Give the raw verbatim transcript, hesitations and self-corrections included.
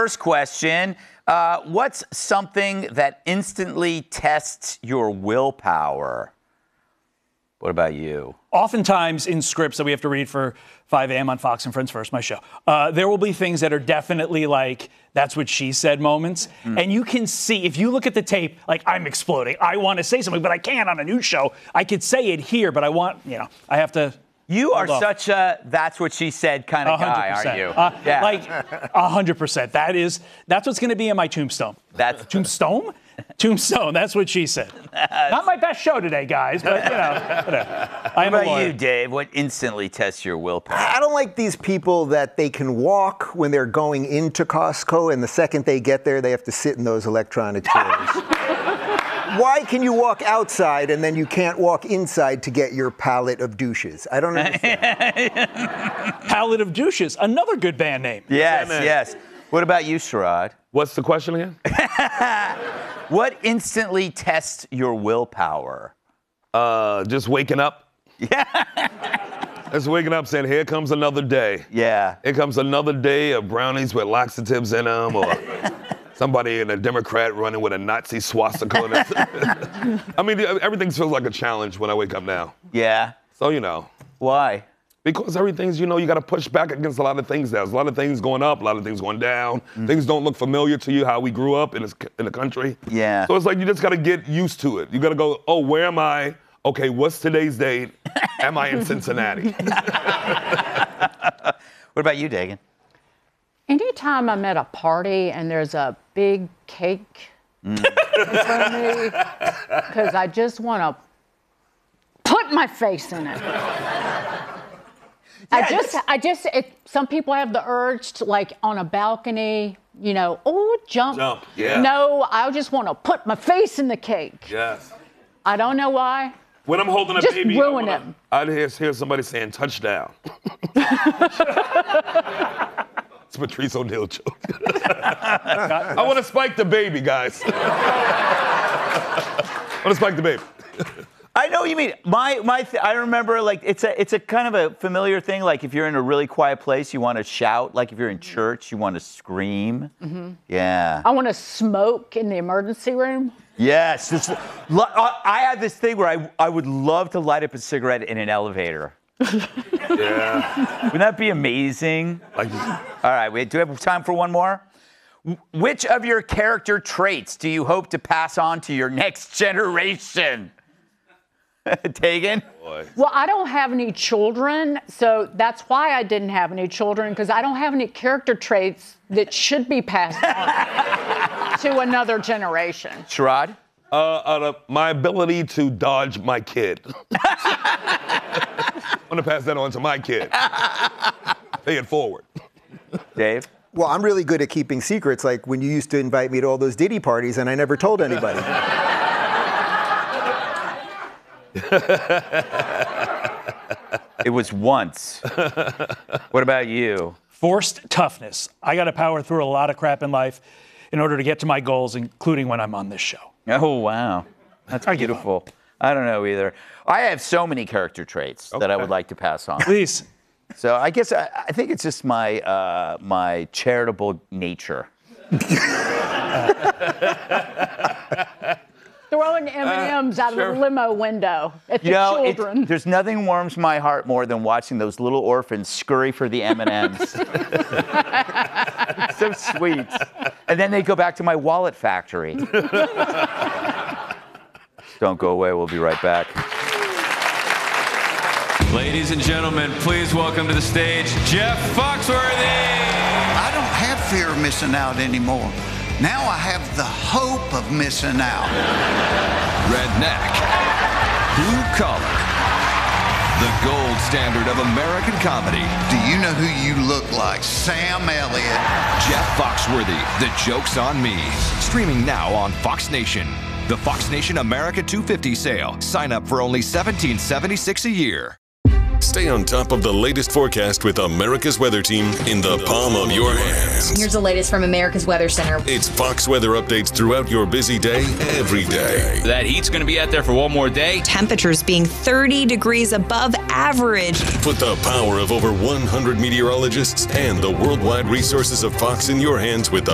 first question. Uh, what's something that instantly tests your willpower? What about you? Oftentimes in scripts that we have to read for five a.m. on Fox and Friends First, my show, uh, there will be things that are definitely like, that's what she said moments. Mm. And you can see, if you look at the tape, like, I'm exploding. I want to say something, but I can't on a news show. I could say it here, but I want, you know, I have to. You are off. Such a that's what she said kind of guy, aren't you? Uh, yeah. Like, one hundred percent. That is, that's what's going to be in my tombstone. That's Tombstone? Tombstone, that's what she said. Not my best show today, guys, but, you know, whatever. What about you, Dave? What instantly tests your willpower? I don't like these people that they can walk when they're going into Costco, and the second they get there, they have to sit in those electronic chairs. Why can you walk outside and then you can't walk inside to get your pallet of douches? I don't understand. Pallet of douches, another good band name. Yes, yes. What about you, Sherrod? What's the question again? What instantly tests your willpower? Uh, just waking up. Yeah. Just waking up saying, here comes another day. Yeah. Here comes another day of brownies with laxatives in them, or somebody in a Democrat running with a Nazi swastika. I mean, everything feels like a challenge when I wake up now. Yeah. So, you know. Why? Because everything's, you know, you got to push back against a lot of things. There's a lot of things going up, a lot of things going down. Mm. Things don't look familiar to you, how we grew up in this, in the country. Yeah. So it's like you just got to get used to it. You got to go, oh, where am I? Okay, what's today's date? Am I in Cincinnati? What about you, Dagan? Anytime I'm at a party and there's a big cake mm. in front of me, because I just want to put my face in it. I just, I just, it, some people have the urge to, like, on a balcony, you know, oh, jump. Jump, yeah. No, I just want to put my face in the cake. Yes. I don't know why. When I'm holding a just baby, ruin I, wanna, I hear, hear somebody saying touchdown. It's Patrice O'Neal joke. I want to spike the baby, guys. I want to spike the baby. I know what you mean. My my. Th- I remember, like, it's a it's a kind of a familiar thing. Like, if you're in a really quiet place, you want to shout. Like, if you're in church, you want to scream. Mm-hmm. Yeah. I want to smoke in the emergency room. Yes. This, I have this thing where I I would love to light up a cigarette in an elevator. Yeah. Wouldn't that be amazing? Like, all right. Wait. Do we have time for one more? Which of your character traits do you hope to pass on to your next generation? Tegan? Well, I don't have any children, so that's why I didn't have any children, because I don't have any character traits that should be passed on to another generation. Sherrod? Uh, uh, my ability to dodge my kid. I want to pass that on to my kid. Pay it forward. Dave? Well, I'm really good at keeping secrets, like when you used to invite me to all those Diddy parties and I never told anybody. It was once. What about you? Forced toughness. I got to power through a lot of crap in life in order to get to my goals, including when I'm on this show. Oh, wow. That's beautiful. I don't know either. I have so many character traits okay. that I would like to pass on. Please. So I guess I, I think it's just my uh, my charitable nature. Throwing M and M's uh, out sure. of the limo window at you the know, children. It, there's nothing warms my heart more than watching those little orphans scurry for the M and M's. It's so sweet. And then they go back to my wallet factory. Don't go away. We'll be right back. Ladies and gentlemen, please welcome to the stage, Jeff Foxworthy. I don't have fear of missing out anymore. Now I have the hope of missing out. Redneck. Blue collar. The gold standard of American comedy. Do you know who you look like? Sam Elliott. Jeff Foxworthy, The Joke's on Me. Streaming now on Fox Nation. The Fox Nation America two fifty sale. Sign up for only seventeen seventy-six a year. Stay on top of the latest forecast with America's Weather Team in the palm of your hands. Here's the latest from America's Weather Center. It's Fox weather updates throughout your busy day, every day. That heat's going to be out there for one more day. Temperatures being thirty degrees above average. Put the power of over one hundred meteorologists and the worldwide resources of Fox in your hands with the